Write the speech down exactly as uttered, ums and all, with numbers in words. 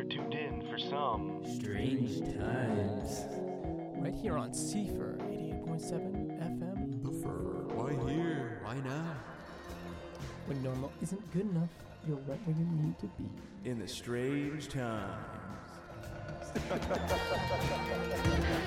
tuned in for some Strange Times. Right here on C F R eighty-eight point seven F M. The Fur. Why here? Why now? When normal isn't good enough, you're right where you need to be. In the Strange Times.